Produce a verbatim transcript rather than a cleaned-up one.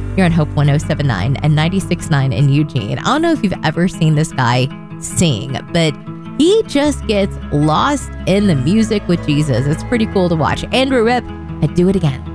You're on Hope one oh seven point nine and ninety-six point nine in Eugene. I don't know if you've ever seen this guy sing, but he just gets lost in the music with Jesus. It's pretty cool to watch. Andrew Ripp, I'd do it again.